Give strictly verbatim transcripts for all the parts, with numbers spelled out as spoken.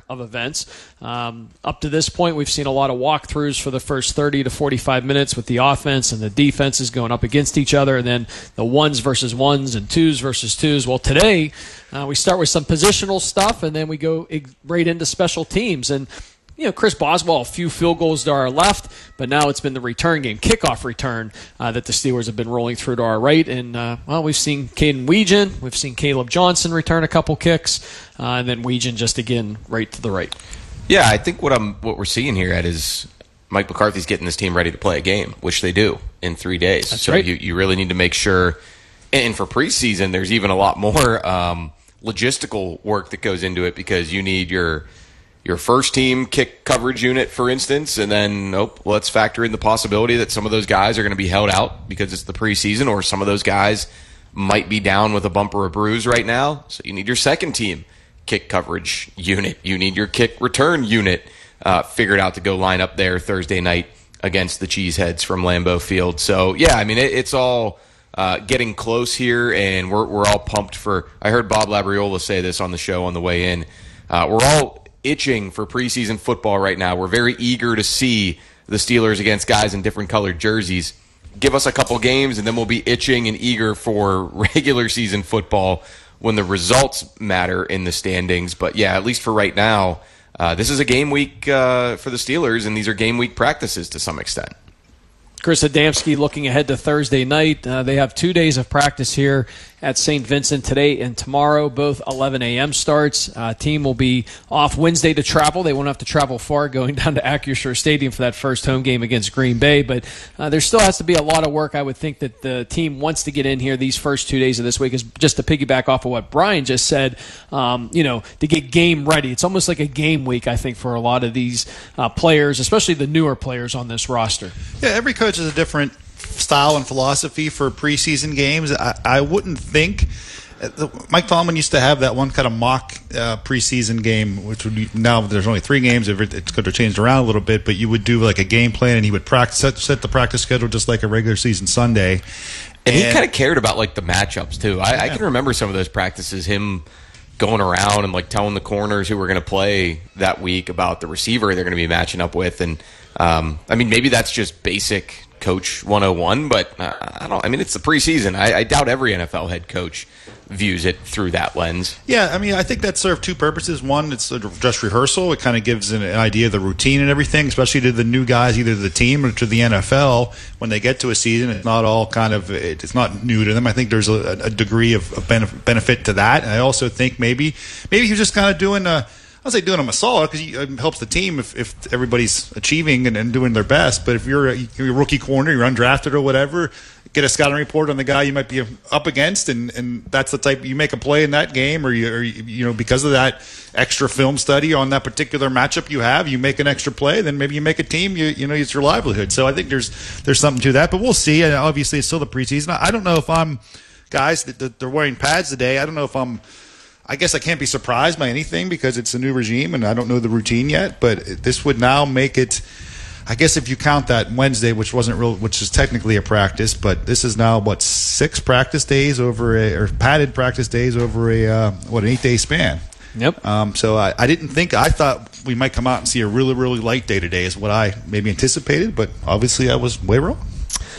of events. Um, up to this point, we've seen a lot of walkthroughs for the first thirty to forty-five minutes with the offense and the defenses going up against each other, and then the ones versus ones and twos versus twos. Well, today uh, we start with some positional stuff, and then we go right into special teams. And you know, Chris Boswell, a few field goals to our left, but now it's been the return game, kickoff return, uh, that the Steelers have been rolling through to our right. And, uh, well, we've seen Caden Weegan. We've seen Caleb Johnson return a couple kicks, uh, and then Weegan just, again, right to the right. Yeah, I think what I'm what we're seeing here, Ed, is Mike McCarthy's getting this team ready to play a game, which they do in three days. That's so right. you, you really need to make sure, and for preseason, there's even a lot more um, logistical work that goes into it, because you need your – your first team kick coverage unit, for instance, and then oh, let's factor in the possibility that some of those guys are going to be held out because it's the preseason, or some of those guys might be down with a bump or a bruise right now. So you need your second team kick coverage unit. You need your kick return unit uh, figured out to go line up there Thursday night against the Cheeseheads from Lambeau Field. So, yeah, I mean, it, it's all uh, getting close here, and we're, we're all pumped for – I heard Bob Labriola say this on the show on the way in. Uh, we're all – itching for preseason football right now. We're very eager to see the Steelers against guys in different colored jerseys. Give us a couple games, and then we'll be itching and eager for regular season football when the results matter in the standings. But, yeah, at least for right now, uh, this is a game week uh, for the Steelers, and these are game week practices to some extent. Chris Adamski looking ahead to Thursday night. Uh, they have two days of practice here at Saint Vincent today and tomorrow, both eleven a.m. starts. Uh, team will be off Wednesday to travel. They won't have to travel far going down to Acrisure Stadium for that first home game against Green Bay. But uh, there still has to be a lot of work. I would think that the team wants to get in here these first two days of this week, is just to piggyback off of what Brian just said, um, you know, to get game ready. It's almost like a game week, I think, for a lot of these uh, players, especially the newer players on this roster. Yeah, every coach is a different style and philosophy for preseason games. I, I wouldn't think uh, Mike Tomlin used to have that one kind of mock uh, preseason game, which would be, now there's only three games. It's going to change around a little bit, but you would do like a game plan, and he would practice set, set the practice schedule just like a regular season Sunday. And, and he kind of cared about like the matchups too. I, yeah. I can remember some of those practices, him going around and like telling the corners who were going to play that week about the receiver they're going to be matching up with. And um, I mean, maybe that's just basic Coach one oh one, but uh, I don't. I mean, it's the preseason. I, I doubt every N F L head coach views it through that lens. Yeah, I mean, I think that served two purposes. One, it's just rehearsal. It kind of gives an idea of the routine and everything, especially to the new guys, either to the team or to the N F L. When they get to a season, it's not all kind of it's not new to them. I think there's a, a degree of, of benefit to that. And I also think maybe maybe you're just kind of doing a. I don't say doing them a solid, because it helps the team if, if everybody's achieving and, and doing their best. But if you're a, you're a rookie corner, you're undrafted or whatever, get a scouting report on the guy you might be up against, and, and that's the type you make a play in that game, or you, or you know because of that extra film study on that particular matchup you have, you make an extra play, then maybe you make a team. You you know it's your livelihood. So I think there's there's something to that. But we'll see. And obviously, it's still the preseason. I don't know if I'm guys that they're wearing pads today. I don't know if I'm. I guess I can't be surprised by anything because it's a new regime and I don't know the routine yet. But this would now make it, I guess, if you count that Wednesday, which wasn't real, which is technically a practice, but this is now what six practice days over a, or padded practice days over a uh, what an eight day span. Yep. Um, so I, I didn't think I thought we might come out and see a really really light day today is what I maybe anticipated, but obviously I was way wrong.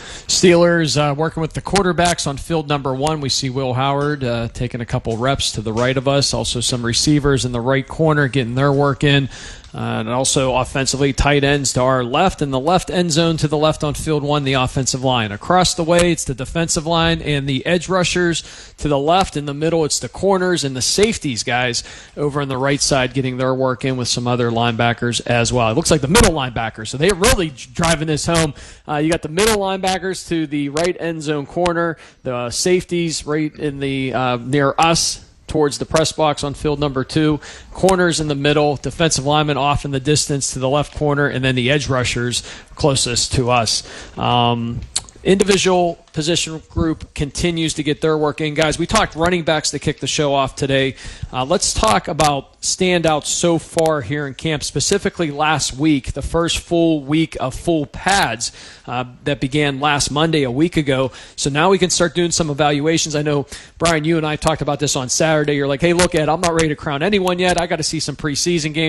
Steelers uh, working with the quarterbacks on field number one. We see Will Howard uh, taking a couple reps to the right of us. Also some receivers in the right corner getting their work in. Uh, and also offensively, tight ends to our left, and the left end zone to the left on field one, the offensive line. Across the way, it's the defensive line and the edge rushers. To the left, in the middle, it's the corners and the safeties guys over on the right side getting their work in with some other linebackers as well. It looks like the middle linebackers, so they're really driving this home. Uh, you got the middle linebackers to the right end zone corner, the safeties right in the uh, near us, towards the press box on field number two, corners in the middle, defensive linemen off in the distance to the left corner, and then the edge rushers closest to us. Um, individual position group continues to get their work in. Guys, we talked running backs to kick the show off today. Uh, let's talk about standouts so far here in camp, specifically last week, the first full week of full pads uh, that began last Monday, a week ago. So now we can start doing some evaluations. I know, Brian, you and I talked about this on Saturday. You're like, hey, look, Ed, I'm not ready to crown anyone yet. I got to see some preseason games.